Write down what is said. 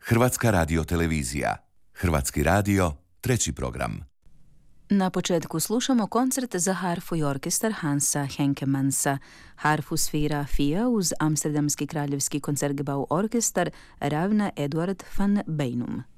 Hrvatska radiotelevizija. Hrvatski radio, treći program. Na početku slušamo koncert za harfu i orkestar Hansa Henkemansa. Harfu svira FIA uz Amsterdamski kraljevski koncertgebouw orkestar Ravna Eduard van Beinum.